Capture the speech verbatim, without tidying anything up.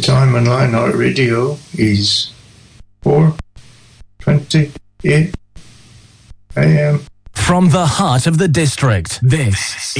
time on Lionheart Radio is four twenty-eight a m. From the heart of the district, this